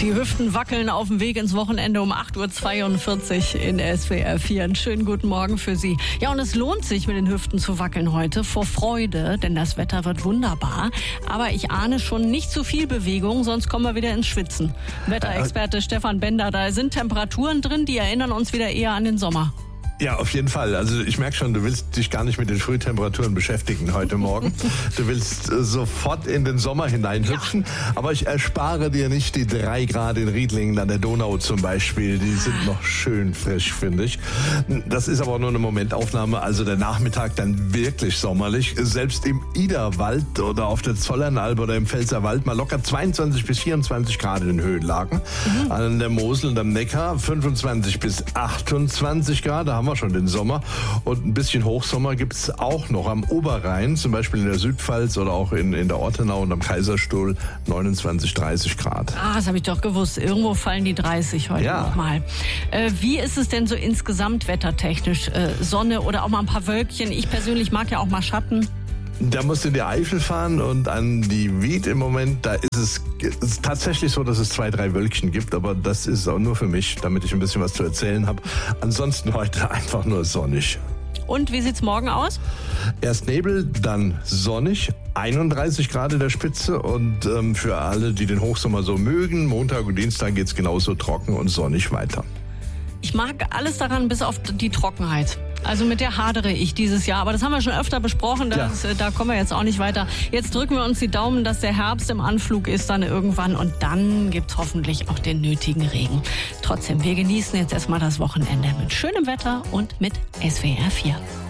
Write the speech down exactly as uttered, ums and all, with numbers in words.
Die Hüften wackeln auf dem Weg ins Wochenende um acht Uhr zweiundvierzig in S W R vier. Einen schönen guten Morgen für Sie. Ja, und es lohnt sich, mit den Hüften zu wackeln heute vor Freude, denn das Wetter wird wunderbar. Aber ich ahne schon nicht zu viel Bewegung, sonst kommen wir wieder ins Schwitzen. Wetterexperte Stefan Bender, da sind Temperaturen drin, die erinnern uns wieder eher an den Sommer. Ja, auf jeden Fall. Also ich merke schon, du willst dich gar nicht mit den Frühtemperaturen beschäftigen heute Morgen. Du willst äh, sofort in den Sommer hineinhüpfen. Ja. Aber ich erspare dir nicht die drei Grad in Riedlingen an der Donau zum Beispiel. Die sind noch schön frisch, finde ich. Das ist aber nur eine Momentaufnahme. Also der Nachmittag dann wirklich sommerlich. Selbst im Iderwald oder auf der Zollernalb oder im Pfälzerwald mal locker zweiundzwanzig bis vierundzwanzig Grad in den Höhenlagen. Mhm. An der Mosel und am Neckar fünfundzwanzig bis achtundzwanzig Grad. Da haben wir schon den Sommer. Und ein bisschen Hochsommer gibt es auch noch am Oberrhein, zum Beispiel in der Südpfalz oder auch in, in der Ortenau und am Kaiserstuhl neunundzwanzig, dreißig Grad. Ah, das habe ich doch gewusst. Irgendwo fallen die dreißig heute ja. nochmal. Äh, wie ist es denn so insgesamt wettertechnisch? Äh, Sonne oder auch mal ein paar Wölkchen? Ich persönlich mag ja auch mal Schatten. Da musst du in die Eifel fahren und an die Wied im Moment, da ist es, ist tatsächlich so, dass es zwei, drei Wölkchen gibt, aber das ist auch nur für mich, damit ich ein bisschen was zu erzählen habe. Ansonsten heute einfach nur sonnig. Und wie sieht's morgen aus? Erst Nebel, dann sonnig, einunddreißig Grad in der Spitze und ähm, für alle, die den Hochsommer so mögen, Montag und Dienstag geht's genauso trocken und sonnig weiter. Ich mag alles daran, bis auf die Trockenheit. Also mit der hadere ich dieses Jahr. Aber das haben wir schon öfter besprochen. Das, ja. Da kommen wir jetzt auch nicht weiter. Jetzt drücken wir uns die Daumen, dass der Herbst im Anflug ist dann irgendwann. Und dann gibt's hoffentlich auch den nötigen Regen. Trotzdem, wir genießen jetzt erstmal das Wochenende mit schönem Wetter und mit S W R vier.